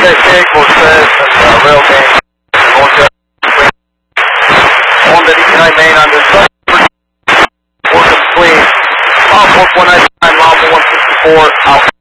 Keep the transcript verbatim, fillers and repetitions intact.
that vehicle says that the rail gang on the eighty-nine main on the side, working clean. Mile four four nine nine, mile one sixty-four, out.